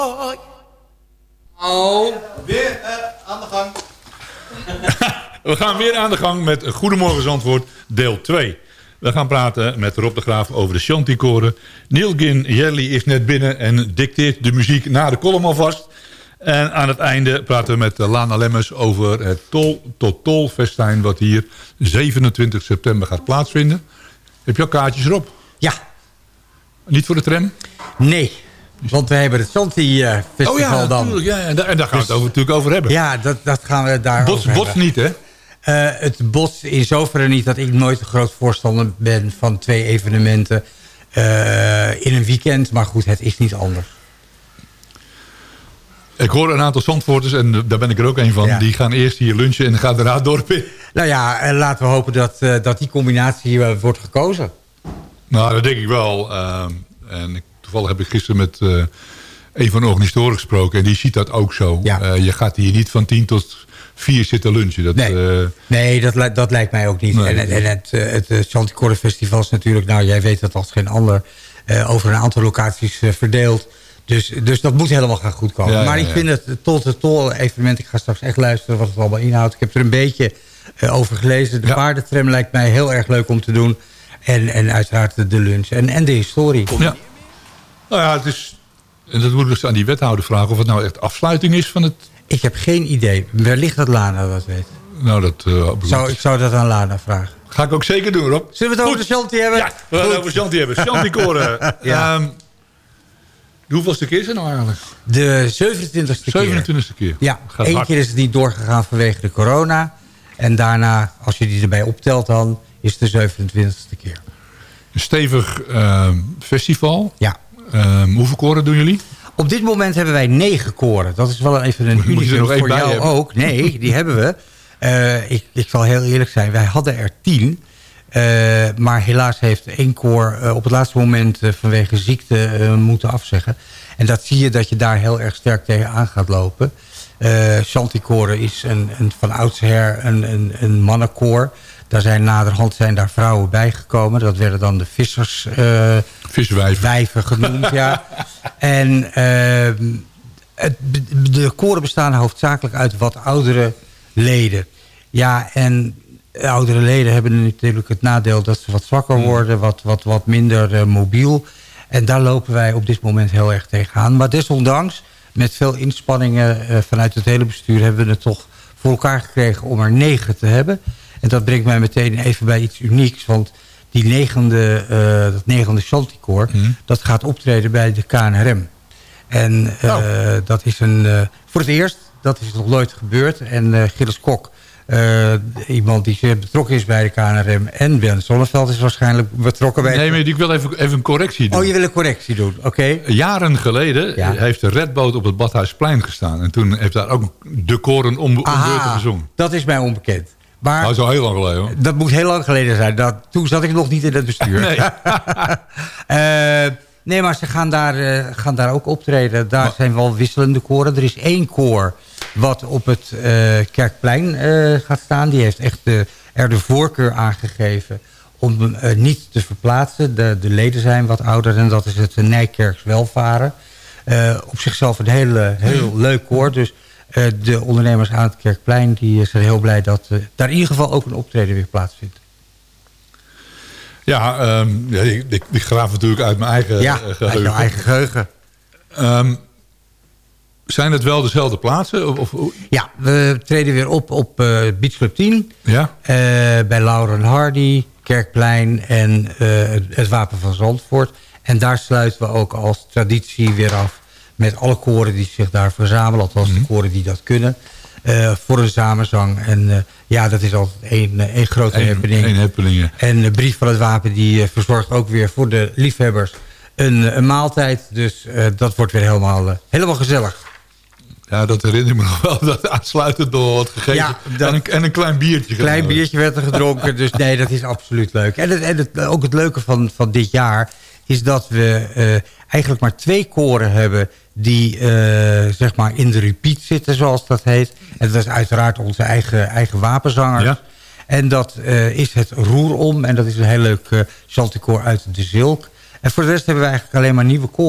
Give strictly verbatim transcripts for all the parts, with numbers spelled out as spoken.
Oh. Weer uh, aan de gang. We gaan weer aan de gang met Goedemorgen Zandvoort, deel twee. We gaan praten met Rob de Graaf over de Chanticoren. Neil Jelly is net binnen en dicteert de muziek na de column alvast. En aan het einde praten we met Lana Lemmers over het Tol tot Tol festijn... wat hier zevenentwintig september gaat plaatsvinden. Heb je al kaartjes erop? Ja. Niet voor de tram? Nee, want we hebben het Chanti-festival oh ja, dan. Natuurlijk, ja, en daar, en daar gaan we dus, het over, natuurlijk over hebben. Ja, dat, dat gaan we daar Bots, over bots niet, hè? Uh, het botst in zoverre niet dat ik nooit een groot voorstander ben... van twee evenementen uh, in een weekend. Maar goed, het is niet anders. Ik hoor een aantal Zandvoorters, en daar ben ik er ook een van... Ja. Die gaan eerst hier lunchen en gaan daarna het dorp in. Nou ja, laten we hopen dat, uh, dat die combinatie uh, wordt gekozen. Nou, dat denk ik wel. Uh, en ik, toevallig heb ik gisteren met uh, een van de organisatoren gesproken... en die ziet dat ook zo. Ja. Uh, je gaat hier niet van tien tot vier zitten lunchen. Dat, nee, uh, nee dat, dat lijkt mij ook niet. Nee, en, en het, het, het Chanticoren Festival is natuurlijk... nou, jij weet dat als geen ander... Uh, over een aantal locaties uh, verdeeld... Dus, dus dat moet helemaal gaan goed komen. Ja, maar ja, ja. Ik vind het tol-tot-tol evenement... ik ga straks echt luisteren wat het allemaal inhoudt. Ik heb er een beetje uh, over gelezen. De ja. paardentram lijkt mij heel erg leuk om te doen. En, en uiteraard de lunch. En, en de historie. Ja. Nou ja, het is... En dat moet ik dus aan die wethouder vragen... of het nou echt afsluiting is van het... Ik heb geen idee. Wellicht dat Lana dat weet. Nou, dat... Uh, zou, ik zou dat aan Lana vragen. Ga ik ook zeker doen, Rob. Zullen we het over de Chanti hebben? Ja, we gaan het over Chanti hebben. Chanticoren. ja. Um, hoeveelste keer is het nou eigenlijk? De zevenentwintigste keer. zevenentwintigste keer. Ja, één hard. keer is het niet doorgegaan vanwege de corona. En daarna, als je die erbij optelt dan, is het de zevenentwintigste keer. Een stevig uh, festival. Ja. Uh, hoeveel koren doen jullie? Op dit moment hebben wij negen koren. Dat is wel even een unicum voor jou hebben? ook. Nee, die hebben we. Uh, ik, ik zal heel eerlijk zijn, wij hadden er tien... Uh, maar helaas heeft één koor uh, op het laatste moment uh, vanwege ziekte uh, moeten afzeggen. En dat zie je dat je daar heel erg sterk tegenaan gaat lopen. Uh, Chanticoren is een, een, van oudsher een, een, een mannenkoor. Daar zijn naderhand zijn daar vrouwen bijgekomen. Dat werden dan de vissers... Uh, Viswijven. Wijven genoemd, ja. En uh, het, de koren bestaan hoofdzakelijk uit wat oudere leden. Ja, en... oudere leden hebben natuurlijk het nadeel dat ze wat zwakker worden, wat, wat, wat minder uh, mobiel. En daar lopen wij op dit moment heel erg tegenaan. Maar desondanks, met veel inspanningen uh, vanuit het hele bestuur... hebben we het toch voor elkaar gekregen om er negen te hebben. En dat brengt mij meteen even bij iets unieks. Want die negende, uh, dat negende Chanticoor, mm. dat gaat optreden bij de K N R M. En uh, oh. dat is een, uh, voor het eerst, dat is nog nooit gebeurd. En uh, Gilles Kok... Uh, iemand die zeer betrokken is bij de K N R M. En Ben Zonneveld is waarschijnlijk betrokken bij... Nee, maar ik wil even, even een correctie doen. Oh, je wil een correctie doen, oké. Okay. Jaren geleden ja. heeft de redboot op het Badhuisplein gestaan. En toen heeft daar ook de koren om, om beurten gezongen. Dat is mij onbekend. Maar, dat is al heel lang geleden, hoor. Dat moet heel lang geleden zijn. Dat, toen zat ik nog niet in het bestuur. Nee. uh, nee, maar ze gaan daar, uh, gaan daar ook optreden. Daar maar, zijn wel wisselende koren. Er is één koor... wat op het uh, Kerkplein uh, gaat staan. Die heeft echt de, er de voorkeur aangegeven om uh, niet te verplaatsen. De, de leden zijn wat ouder en dat is het uh, Nijkerks Welvaren. Uh, op zichzelf een hele, heel leuk koor. Dus uh, de ondernemers aan het Kerkplein die zijn heel blij dat uh, daar in ieder geval ook een optreden weer plaatsvindt. Ja, um, ja ik, ik, ik graaf natuurlijk uit mijn eigen ja, geheugen. uit jouw eigen geheugen. Um, Zijn het wel dezelfde plaatsen? Of, of... Ja, we treden weer op op uh, Beach Club tien. Ja? Uh, bij Lauren Hardy, Kerkplein en uh, het Wapen van Zandvoort. En daar sluiten we ook als traditie weer af... met alle koren die zich daar verzamelen. Althans mm-hmm. de koren die dat kunnen. Uh, voor een samenzang. En uh, ja, dat is altijd één, één grote Eén, happening. Één happening. En de Brief van het Wapen die uh, verzorgt ook weer voor de liefhebbers... een, een maaltijd. Dus uh, dat wordt weer helemaal, uh, helemaal gezellig. Ja, dat herinner ik me nog wel. Dat aansluitend door wat gegeten. Ja, dat, en, een, en een klein biertje. Een klein biertje werd er gedronken. Dus nee, dat is absoluut leuk. En, het, en het, ook het leuke van, van dit jaar... is dat we uh, eigenlijk maar twee koren hebben... die uh, zeg maar in de repeat zitten, zoals dat heet. En dat is uiteraard onze eigen, eigen wapenzangers. Ja. En dat uh, is het Roerom. En dat is een heel leuk uh, Chanticoor uit de Zilk. En voor de rest hebben we eigenlijk alleen maar nieuwe koren.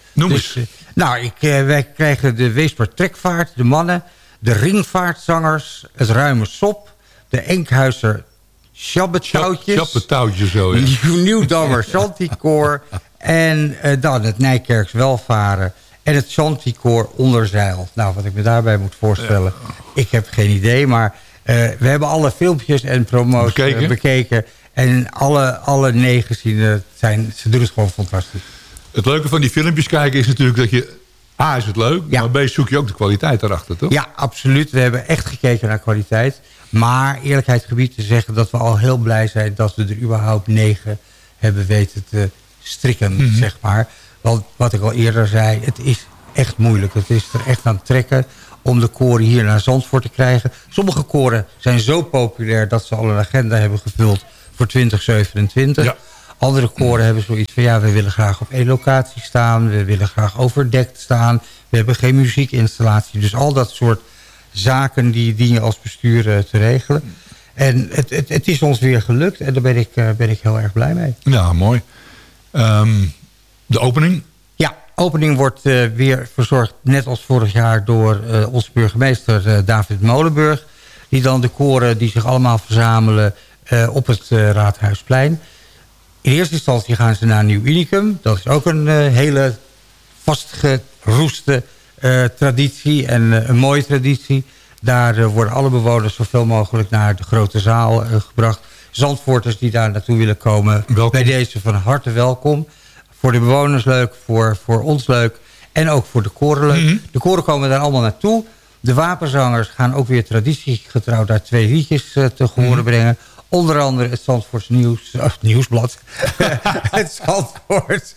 Noem Dus, eens. eh, nou, ik, eh, wij krijgen de Weesper Trekvaart, de mannen, de Ringvaartzangers, het Ruime Sop, de Enkhuizer Sjabbetouwtjes, Sjabbetouwtjes zo, ja. Nieuw Nieuwdammer Chanticoor en uh, dan het Nijkerks Welvaren en het Chanticoor Onderzeil. Nou, wat ik me daarbij moet voorstellen, ja. Ik heb geen idee, maar uh, we hebben alle filmpjes en promo's bekeken, uh, bekeken en alle, alle negen zien, uh, zijn, ze doen het gewoon fantastisch. Het leuke van die filmpjes kijken is natuurlijk dat je... A, is het leuk, ja. Maar B, zoek je ook de kwaliteit erachter, toch? Ja, absoluut. We hebben echt gekeken naar kwaliteit. Maar eerlijkheid gebied te zeggen dat we al heel blij zijn... dat we er überhaupt negen hebben weten te strikken, mm-hmm. zeg maar. Want wat ik al eerder zei, het is echt moeilijk. Het is er echt aan het trekken om de koren hier naar Zandvoort te krijgen. Sommige koren zijn zo populair dat ze al een agenda hebben gevuld voor twintig zevenentwintig. Ja. Andere koren hebben zoiets van, ja, we willen graag op één locatie staan. We willen graag overdekt staan. We hebben geen muziekinstallatie. Dus al dat soort zaken die dien je als bestuur uh, te regelen. En het, het, het is ons weer gelukt. En daar ben ik, uh, ben ik heel erg blij mee. Ja, mooi. Um, de opening? Ja, opening wordt uh, weer verzorgd, net als vorig jaar, door uh, onze burgemeester uh, David Molenburg. Die dan de koren die zich allemaal verzamelen uh, op het uh, Raadhuisplein. In eerste instantie gaan ze naar Nieuw Unicum. Dat is ook een uh, hele vastgeroeste uh, traditie en uh, een mooie traditie. Daar uh, worden alle bewoners zoveel mogelijk naar de grote zaal uh, gebracht. Zandvoorters die daar naartoe willen komen, welkom. Bij deze van harte welkom. Voor de bewoners leuk, voor, voor ons leuk en ook voor de koren leuk. Mm-hmm. De koren komen daar allemaal naartoe. De wapenzangers gaan ook weer traditiegetrouw daar twee liedjes uh, te horen mm-hmm. brengen. Onder andere het Zandvoorts Nieuws, uh, Nieuwsblad. Het Zandvoorts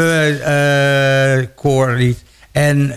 uh, uh, koorlied. En uh,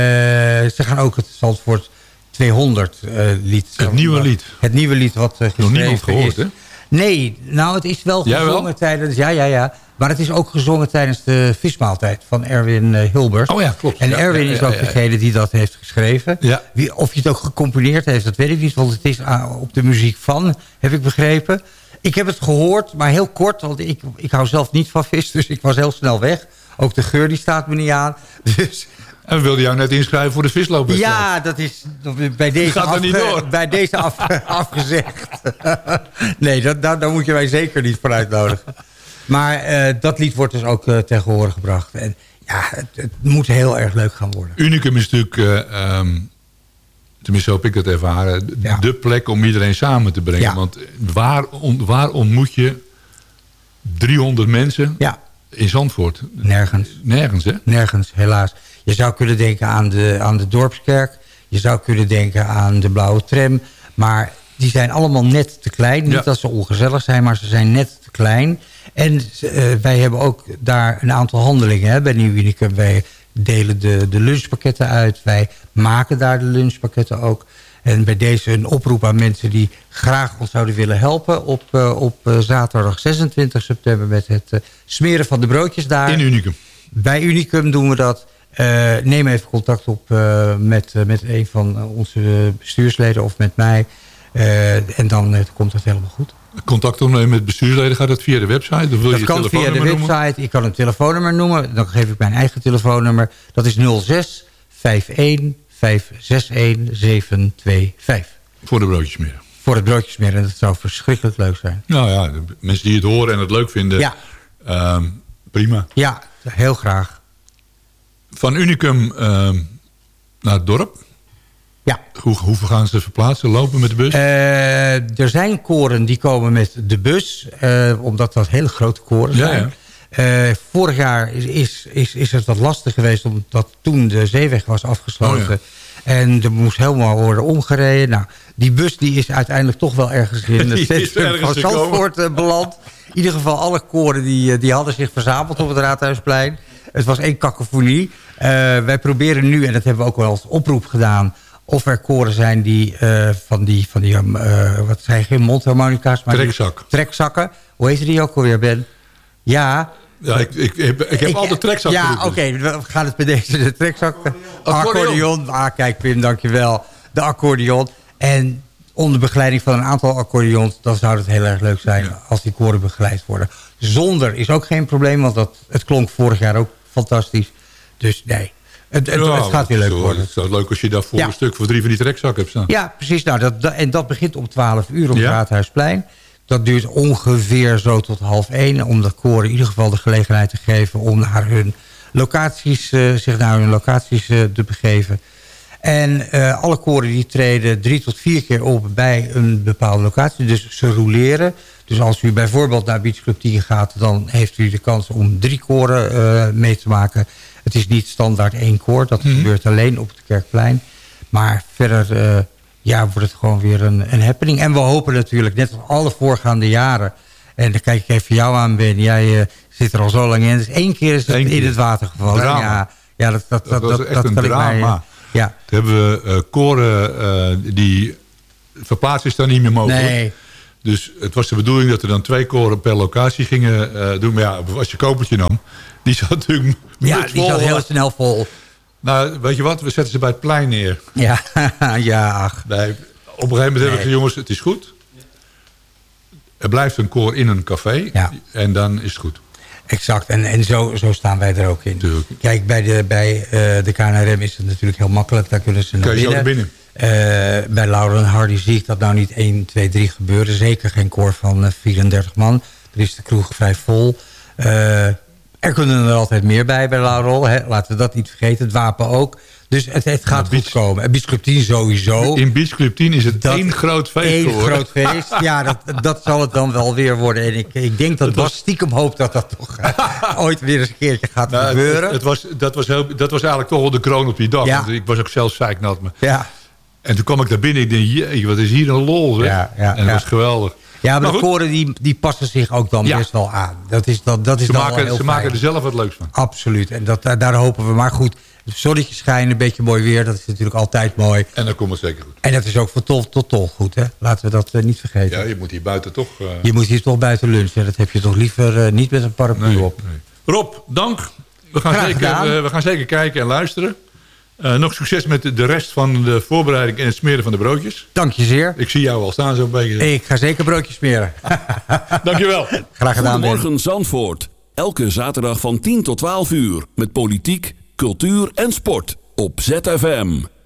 ze gaan ook het Zandvoort tweehonderd uh, lied. Het nieuwe lied. Het nieuwe lied wat uh, geschreven nog niemand gehoord, is. Hè? Nee, nou het is wel gezongen wel? tijdens... Ja, ja, ja. Maar het is ook gezongen tijdens de vismaaltijd van Erwin uh, Hilbers. Oh ja, klopt. En ja, Erwin ja, ja, is ook ja, ja. degene die dat heeft geschreven. Ja. Wie, of hij het ook gecomponeerd heeft, dat weet ik niet. Want het is uh, op de muziek van, heb ik begrepen. Ik heb het gehoord, maar heel kort. Want ik, ik hou zelf niet van vis, dus ik was heel snel weg. Ook de geur die staat me niet aan. Dus... En we wilden jou net inschrijven voor de visloopwedstrijd. Ja, dat is bij deze, gaat er afge, niet door. bij deze af, afgezegd. Nee, dat, daar, daar moet je mij zeker niet voor uitnodigen. Maar uh, dat lied wordt dus ook uh, ten gehore gebracht. En ja, het, het moet heel erg leuk gaan worden. Unicum is natuurlijk, uh, um, tenminste zo heb ik het ervaren... Ja. de plek om iedereen samen te brengen. Ja. Want waar, on, waar ontmoet je driehonderd mensen ja. in Zandvoort? Nergens. Nergens, hè? Nergens, helaas. Je zou kunnen denken aan de, aan de Dorpskerk. Je zou kunnen denken aan de Blauwe Tram. Maar die zijn allemaal net te klein. Niet ja. dat ze ongezellig zijn, maar ze zijn net te klein. En uh, wij hebben ook daar een aantal handelingen hè, bij Nieuw Unicum. Wij delen de, de lunchpakketten uit. Wij maken daar de lunchpakketten ook. En bij deze een oproep aan mensen die graag ons zouden willen helpen... op, uh, op uh, zaterdag zesentwintig september met het uh, smeren van de broodjes daar. In Unicum. Bij Unicum doen we dat. Uh, neem even contact op uh, met, uh, met een van onze bestuursleden of met mij. Uh, en dan uh, komt het helemaal goed. Contact opnemen met bestuursleden, gaat dat via de website? Of wil dat je kan via de website. Noemen? Ik kan een telefoonnummer noemen. Dan geef ik mijn eigen telefoonnummer. Dat is nul zes vijf een vijf zes een zeven twee vijf. Voor de broodjes smeren. Voor het broodjes smeren. En dat zou verschrikkelijk leuk zijn. Nou ja, de mensen die het horen en het leuk vinden. Ja. Um, prima. Ja, heel graag. Van Unicum uh, naar het dorp? Ja. Hoe, hoeveel gaan ze verplaatsen? Lopen met de bus? Uh, er zijn koren die komen met de bus. Uh, omdat dat hele grote koren zijn. Ja, ja. Uh, vorig jaar is, is, is, is het wat lastig geweest. Omdat toen de zeeweg was afgesloten. Oh, ja. En er moest helemaal worden omgereden. Nou, die bus die is uiteindelijk toch wel ergens in het centrum van Zandvoort uh, beland. In ieder geval alle koren die, die hadden zich verzameld op het Raadhuisplein. Het was één kakofonie. Uh, wij proberen nu, en dat hebben we ook wel als oproep gedaan... of er koren zijn die uh, van die, van die uh, wat zijn geen mondharmonica's... maar Trekzak. Die, trekzakken. Hoe heet die ook alweer, Ben? Ja... Ja, ik, ik, ik, ik heb ik, altijd trekzak. Ja, oké, okay, we gaan het bij deze de trekzak... Accordeon. accordeon. Ah, kijk Pim, dankjewel. De accordeon. En onder begeleiding van een aantal accordeons... dan zou het heel erg leuk zijn ja. als die koren begeleid worden. Zonder is ook geen probleem, want dat, het klonk vorig jaar ook fantastisch. Dus nee, het, het, Ja, het gaat weer leuk zo, worden. Het is leuk als je daarvoor Ja. een stuk voor drie van die trekzakken hebt staan. Ja, precies. Nou, dat, dat, en dat begint om twaalf uur op het Ja. Raadhuisplein. Dat duurt ongeveer zo tot half één. Om de koren in ieder geval de gelegenheid te geven om naar hun locaties, uh, zich naar hun locaties uh, te begeven. En uh, alle koren die treden drie tot vier keer op bij een bepaalde locatie. Dus ze roleren. Dus als u bijvoorbeeld naar Beach Club tien gaat, dan heeft u de kans om drie koren uh, mee te maken. Het is niet standaard één koor. Dat mm-hmm. gebeurt alleen op het Kerkplein. Maar verder uh, ja, wordt het gewoon weer een, een happening. En we hopen natuurlijk, net als alle voorgaande jaren. En dan kijk ik even jou aan, Ben. Jij uh, zit er al zo lang in. Dus één keer is het Eén in keer. het water gevallen. Ja, ja, dat, dat, dat, dat was dat, echt dat een kan drama. ik mij, ja. Toen hebben we uh, koren uh, die verplaatsen is dan niet meer mogelijk. Nee. Dus het was de bedoeling dat er dan twee koren per locatie gingen uh, doen. Maar ja, als je kopertje nam, die zat natuurlijk Ja, die zat heel snel vol. Nou, weet je wat? We zetten ze bij het plein neer. Ja, ja, ach. Nee, op een gegeven moment hebben we gezegd, jongens, het is goed. Er blijft een koor in een café. Ja. En dan is het goed. Exact, en, en zo, zo staan wij er ook in. Tuurlijk. Kijk, bij de, bij uh, de K N R M is het natuurlijk heel makkelijk. Daar kunnen ze naar binnen. binnen. Uh, bij Laurel en Hardy zie ik dat nou niet één, twee, drie gebeuren. Zeker geen koor van uh, vierendertig man. Er is de kroeg vrij vol. Uh, er kunnen er altijd meer bij bij Laurel. Hè. Laten we dat niet vergeten. Het wapen ook. Dus het, het gaat ja, goed komen. En Beach Club tien sowieso. In Beach Club tien is het één groot feest Eén geworden. groot feest. Ja, dat, dat zal het dan wel weer worden. En ik, ik denk dat Bas stiekem hoopt dat dat toch uh, ooit weer eens een keertje gaat nou, gebeuren. Het, het was, dat, was heel, dat was eigenlijk toch wel de kroon op die dag. Ja. Want ik was ook zelf zeiknat. Maar. Ja. En toen kwam ik daar binnen. Ik dacht, jee, wat is hier een lol. Zeg. Ja, ja, en dat ja. was geweldig. Ja, maar, maar de koren die, die passen zich ook dan ja. best wel aan. Dat is, dat, dat is ze dan maken, wel heel ze fijn. maken er zelf wat leuks van. Absoluut. En dat, daar, daar hopen we. Maar goed, het zonnetje schijnen, een beetje mooi weer. Dat is natuurlijk altijd mooi. En dat komt het zeker goed. En dat is ook van tol tot tol goed. Hè? Laten we dat uh, niet vergeten. Ja, je moet hier buiten toch... Uh... Je moet hier toch buiten lunchen. Dat heb je toch liever uh, niet met een paraplu nee, op. Nee. Rob, dank. We gaan, zeker, uh, we gaan zeker kijken en luisteren. Uh, nog succes met de rest van de voorbereiding en het smeren van de broodjes. Dank je zeer. Ik zie jou al staan zo'n beetje. Ik ga zeker broodjes smeren. Dank je wel. Graag gedaan. Goedemorgen Zandvoort. Elke zaterdag van tien tot twaalf uur. Met politiek, cultuur en sport. Op Z F M.